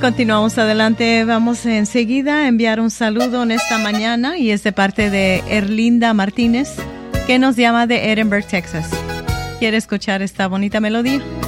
Continuamos adelante. Vamos enseguida a enviar un saludo en esta mañana y es de parte de Erlinda Martínez, que nos llama de Edinburgh, Texas. ¿Quiere escuchar esta bonita melodía?